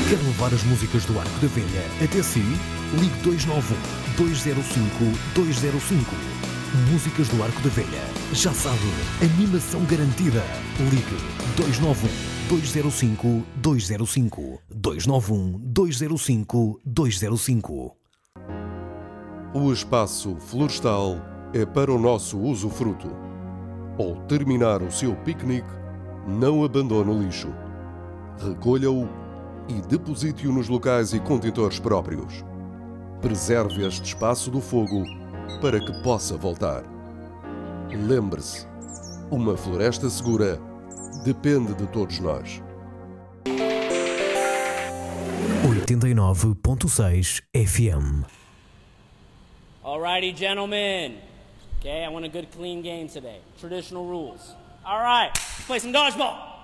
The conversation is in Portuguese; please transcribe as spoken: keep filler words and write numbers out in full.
Quer levar as músicas do Arco da Velha até si? Ligue dois nove um, dois zero cinco, dois zero cinco. Músicas do Arco da Velha. Já sabe, animação garantida. Ligue dois nove um, dois zero cinco, dois zero cinco. dois nove um, dois zero cinco, dois zero cinco. O espaço florestal é para o nosso usufruto. Ao terminar o seu piquenique, não abandone o lixo. Recolha-o e deposite-o nos locais e contentores próprios. Preserve este espaço do fogo para que possa voltar. Lembre-se, uma floresta segura depende de todos nós. oitenta e nove ponto seis F M. Alrighty, gentlemen. Okay, I want a good clean game today. Traditional rules. All right, let's play some dodgeball.